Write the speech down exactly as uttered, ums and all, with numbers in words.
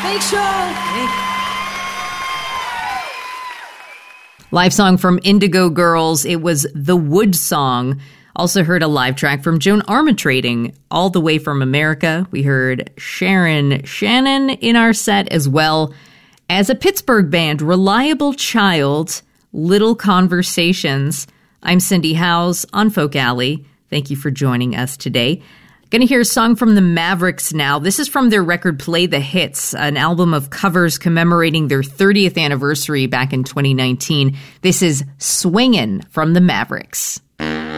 Thanks, Sean. Live song from Indigo Girls. It was The Wood Song. Also heard a live track from Joan Armatrading, all the way from America. We heard Sharon Shannon in our set, as well as a Pittsburgh band, Reliable Child, Little Conversations. I'm Cindy Howes on Folk Alley. Thank you for joining us today. Going to hear a song from the Mavericks now. This is from their record Play the Hits, an album of covers commemorating their thirtieth anniversary back in twenty nineteen. This is Swingin' from the Mavericks.